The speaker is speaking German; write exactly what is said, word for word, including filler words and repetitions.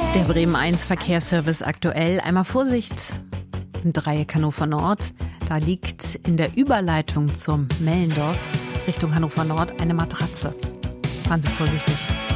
Der Bremen eins Verkehrsservice aktuell. Einmal Vorsicht, im Dreieck Hannover Nord. Da liegt in der Überleitung zum Mellendorf Richtung Hannover Nord eine Matratze. Fahren Sie vorsichtig.